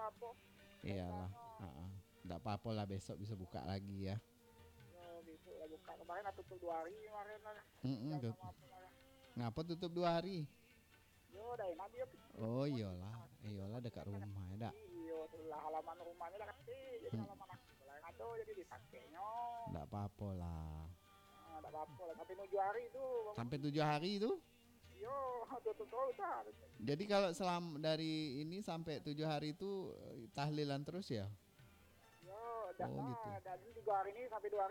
apa-apa. Iyalah. Nggak apa-apa lah, besok bisa buka lagi ya. Yo, besok lah buka. Kemarin aku tutup 2 hari kemarin lah. Mm-mm, Jam sama apa malah. Ngapa tutup 2 hari? Yo, udah enak dia. Oh Semua iyalah, dipakai. iyalah dekat rumah ya dak. Iyo, sebelah halaman rumahnya lah kecil. Jadi Hmm, halaman aku sebelah yang ada jadi dipakainya. nggak apa-apa lah. Nggak apa-apa lah. Sampai 7 hari itu. Sampai 7 hari itu. Yo, tutup terus dah. Jadi kalau dari ini sampai 7 hari itu tahlilan terus ya? Yo, dah Oh gitu. lah. Dan 3 hari ini sampai 2 hari